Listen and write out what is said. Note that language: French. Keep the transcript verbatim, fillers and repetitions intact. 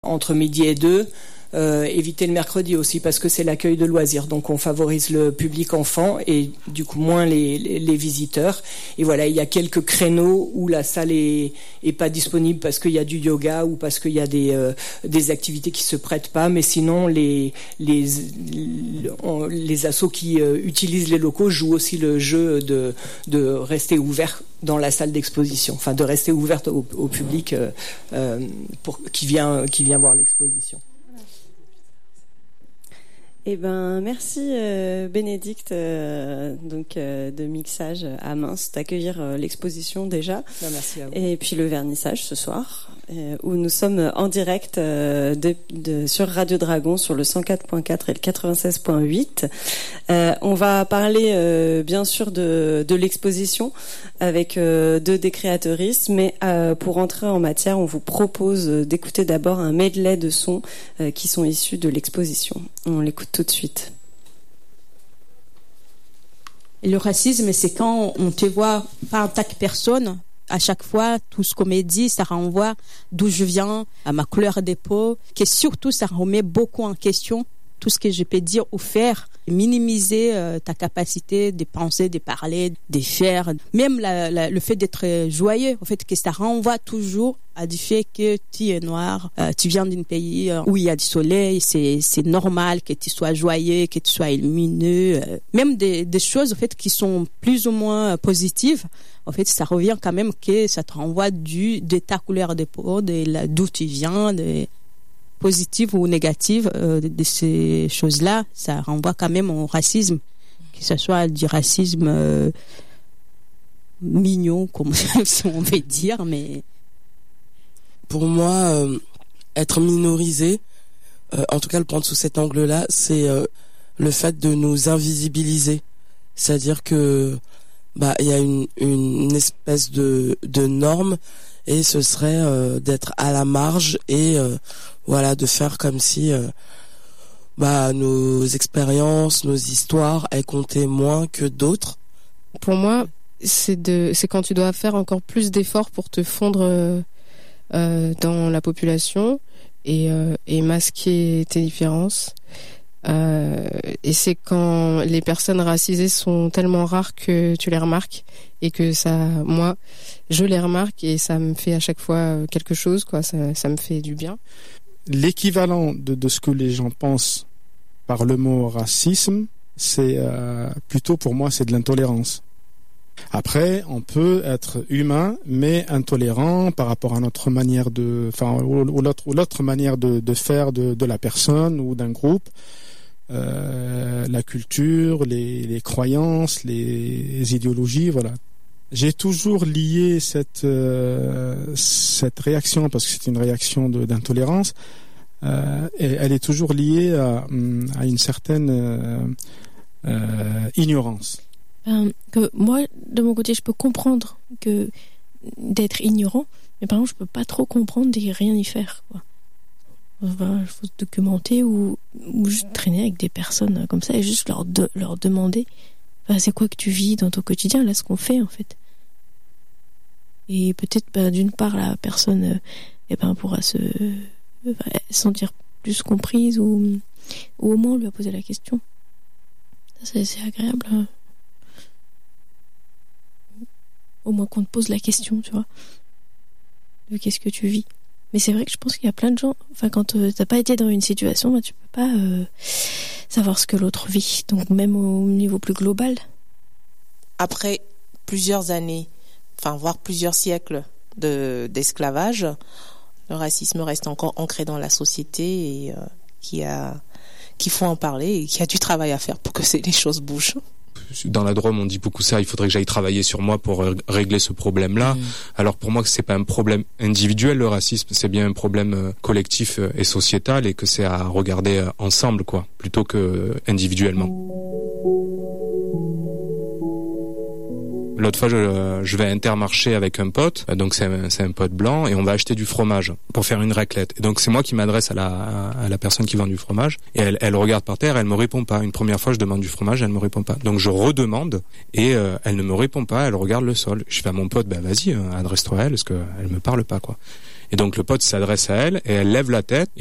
entre midi et deux. Euh, éviter le mercredi aussi parce que c'est l'accueil de loisirs, donc on favorise le public enfant et du coup moins les, les, les visiteurs. Et voilà, il y a quelques créneaux où la salle est, est pas disponible parce qu'il y a du yoga ou parce qu'il y a des, euh, des activités qui se prêtent pas, mais sinon les, les, les, les assos qui euh, utilisent les locaux jouent aussi le jeu de, de rester ouvert dans la salle d'exposition, enfin de rester ouverte au, au public euh, euh, pour, qui vient, qui vient voir l'exposition. Eh ben, merci euh, Bénédicte euh, donc euh, de Mixage à Mince d'accueillir euh, l'exposition déjà. Ben, merci à vous. Et puis le vernissage ce soir euh, où nous sommes en direct euh, de, de, sur Radio Dragon sur le cent quatre point quatre et le quatre-vingt-seize point huit. Euh, on va parler euh, bien sûr de, de l'exposition avec euh, deux des créatrices, mais euh, pour entrer en matière, on vous propose d'écouter d'abord un medley de sons euh, qui sont issus de l'exposition. On l'écoute tout de suite. Le racisme, c'est quand on te voit pas en tant que personne. À chaque fois, tout ce qu'on me dit, ça renvoie d'où je viens, à ma couleur de peau, que surtout, ça remet beaucoup en question tout ce que je peux dire ou faire, minimiser euh, ta capacité de penser, de parler, de faire, même la, la, le fait d'être joyeux, en fait, que ça renvoie toujours à du fait que tu es noir, euh, tu viens d'un pays où il y a du soleil, c'est c'est normal que tu sois joyeux, que tu sois lumineux, euh, même des, des choses en fait qui sont plus ou moins positives. En fait, ça revient quand même que ça te renvoie du de ta couleur de peau, de la, d'où tu viens, de positive ou négative euh, de, de ces choses-là, ça renvoie quand même au racisme, que ce soit du racisme euh, mignon, comme si on veut dire, mais pour moi, euh, être minorisé, euh, en tout cas le prendre sous cet angle-là, c'est euh, le fait de nous invisibiliser, c'est-à-dire que bah il y a une une espèce de de norme et ce serait euh, d'être à la marge et euh, voilà, de faire comme si euh, bah nos expériences, nos histoires, elles comptaient moins que d'autres. Pour moi, c'est de c'est quand tu dois faire encore plus d'efforts pour te fondre euh, euh, dans la population et euh, et masquer tes différences. Euh, et c'est quand les personnes racisées sont tellement rares que tu les remarques et que ça, moi, je les remarque et ça me fait à chaque fois quelque chose, quoi. Ça, ça me fait du bien. L'équivalent de, de ce que les gens pensent par le mot racisme, c'est euh, plutôt pour moi c'est de l'intolérance. Après, on peut être humain mais intolérant par rapport à notre manière de, enfin, ou, ou l'autre, ou l'autre manière de, de faire de, de la personne ou d'un groupe. Euh, la culture, les, les croyances, les idéologies, voilà. J'ai toujours lié cette euh, cette réaction, parce que c'est une réaction de, d'intolérance, euh, et elle est toujours liée à, à une certaine euh, euh, ignorance. Ben, que moi, de mon côté, je peux comprendre que d'être ignorant, mais par exemple, je peux pas trop comprendre de rien y faire, quoi. Enfin, il faut se documenter ou, ou juste traîner avec des personnes comme ça et juste leur, de, leur demander enfin, c'est quoi que tu vis dans ton quotidien, là, ce qu'on fait en fait. Et peut-être ben, d'une part la personne euh, eh ben, pourra se euh, sentir plus comprise ou, ou au moins on lui a posé la question. Ça, c'est, c'est agréable. Hein. Au moins qu'on te pose la question, tu vois, de qu'est-ce que tu vis. Mais c'est vrai que je pense qu'il y a plein de gens, enfin quand euh, t'as pas été dans une situation, bah, tu peux pas euh, savoir ce que l'autre vit, donc même au niveau plus global. Après plusieurs années, enfin voire plusieurs siècles de, d'esclavage, le racisme reste encore ancré dans la société et euh, qui a, qu'il faut en parler et qu'il y a du travail à faire pour que les choses bougent. Dans la Drôme, on dit beaucoup ça, il faudrait que j'aille travailler sur moi pour régler ce problème-là. Mmh. Alors pour moi, c'est pas un problème individuel, le racisme, c'est bien un problème collectif et sociétal et que c'est à regarder ensemble, quoi, plutôt que individuellement. L'autre fois, je, je vais à Intermarché avec un pote, donc c'est un, c'est un pote blanc, et on va acheter du fromage pour faire une raclette. Et donc c'est moi qui m'adresse à la, à la personne qui vend du fromage, et elle, elle regarde par terre, elle me répond pas. Une première fois, je demande du fromage, elle me répond pas. Donc je redemande, et euh, elle ne me répond pas, elle regarde le sol. Je fais à mon pote, bah vas-y, euh, adresse-toi à elle, parce qu'elle me parle pas, quoi. Et donc le pote s'adresse à elle et elle lève la tête